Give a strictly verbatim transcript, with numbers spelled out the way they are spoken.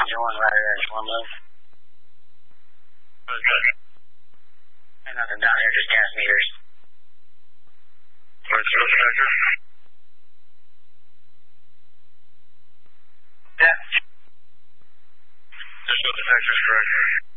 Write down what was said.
Engine one, right edge, one move. And nothing down here, just gas meters. Right, so sector. Yeah. Just go to sectors, correct.